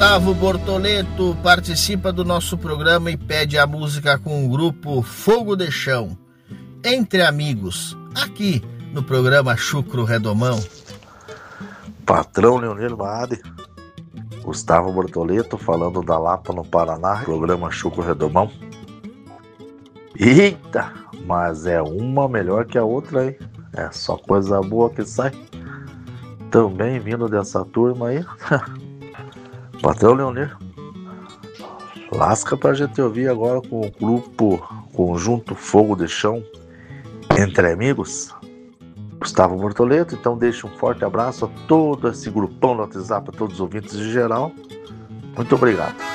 Gustavo Bortoleto participa do nosso programa e pede a música com o grupo Fogo de Chão, Entre Amigos, aqui no programa Chucro Redomão. Patrão Leonir Maade, Gustavo Bortoleto falando da Lapa, no Paraná, programa Chucro Redomão. Eita, mas é uma melhor que a outra, hein? É só coisa boa que sai. Também vindo dessa turma aí. Patrão Leonir, lasca pra gente ouvir agora com o grupo Conjunto Fogo de Chão, Entre Amigos. Gustavo Bortoleto, então deixa um forte abraço a todo esse grupão do WhatsApp, a todos os ouvintes em geral. Muito obrigado.